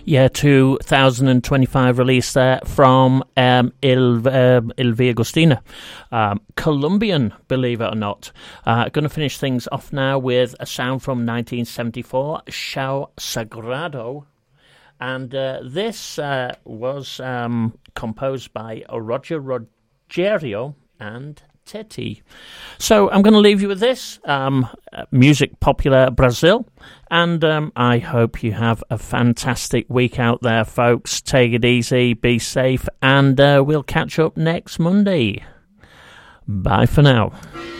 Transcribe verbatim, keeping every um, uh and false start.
Yeah, two thousand twenty-five release there from um, Il, uh, Il Via Agostina. Um, Colombian, believe it or not. Uh, going to finish things off now with a sound from nineteen seventy-four, Chao Sagrado. And uh, this uh, was um, composed by Roger Rogerio and Teti. So I'm going to leave you with this, um, music popular Brazil, and um, I hope you have a fantastic week out there, folks. Take it easy, be safe, and uh, we'll catch up next Monday. Bye for now.